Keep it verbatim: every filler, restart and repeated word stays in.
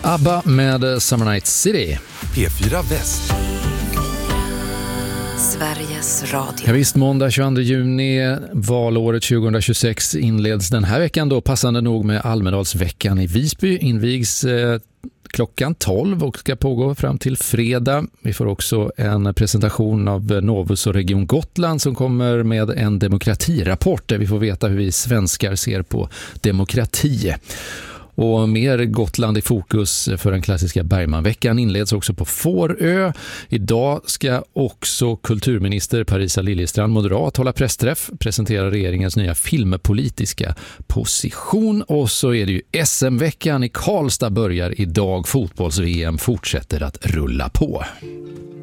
ABBA med Summer Night City. P fyra Väst. Sveriges Radio. Ja, visst, måndag tjugoandra juni, valåret tjugohundratjugosex inleds den här veckan då, passande nog med Almedalsveckan i Visby. Invigs eh, klockan tolv och ska pågå fram till fredag. Vi får också en presentation av Novus och Region Gotland som kommer med en demokratirapport där vi får veta hur vi svenskar ser på demokrati. Och mer Gotland i fokus för den klassiska Bergmanveckan inleds också på Fårö. Idag ska också kulturminister Parisa Liljestrand, moderat, hålla pressträff, presentera regeringens nya filmpolitiska position. Och så är det ju S M-veckan i Karlstad börjar idag. Fotbolls-V M fortsätter att rulla på.